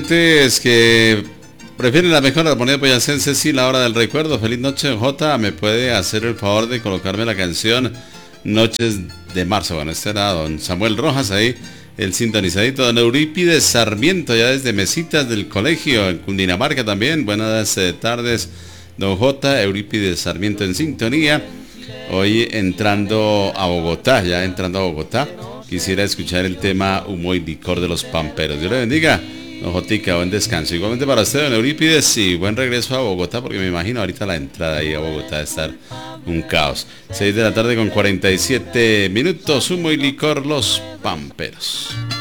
Es que prefieren la mejor armonía boyacense, sí, la hora del recuerdo. Feliz noche, J. ¿Me puede hacer el favor de colocarme la canción Noches de Marzo? Bueno, este era don Samuel Rojas ahí, el sintonizadito. Don Eurípides Sarmiento, ya desde Mesitas del Colegio, en Cundinamarca también. Buenas tardes, don J. Eurípides Sarmiento en sintonía. Hoy entrando a Bogotá, ya entrando a Bogotá. Quisiera escuchar el tema Humo y Licor de los Pamperos. Dios le bendiga. Don Jotica, buen descanso. Igualmente para usted, don Eurípides, y buen regreso a Bogotá, porque me imagino ahorita la entrada ahí a Bogotá de estar un caos. 6 de la tarde con 47 minutos, Humo y Licor, los Pamperos.